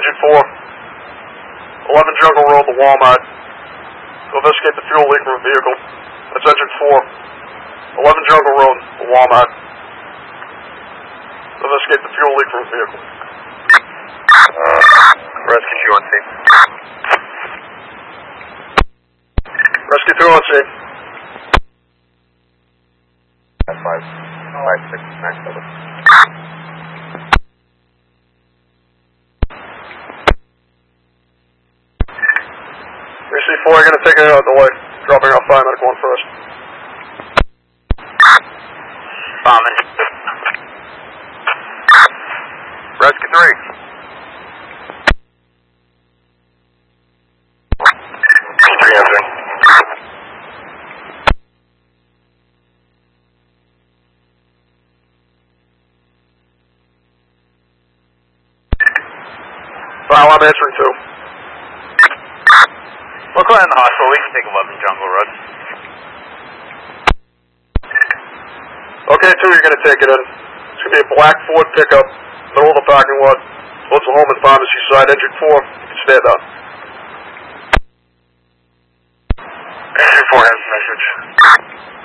Engine 4. 11 Jungle Road, the Walmart. To investigate the fuel leak from a vehicle. That's Engine 4. 11 Jungle Road, the Walmart. To investigate the fuel leak from a vehicle. Rescue 2 on scene. Rescue 2 on scene. 5, 6, 9, 7. AC4, you're going to take it out of the way. Dropping off fire medical 1 first. Bombing. Rescue 3. Rescue 3 answering. File, I'm answering 2. We're calling the hospital. We can take 11 Jungle Road. Okay, 2, you're going to take it in. It's going to be a black Ford pickup, middle of the parking lot. Towards the home and pharmacy side, Engine 4. You can stand up. Engine 4 has a message.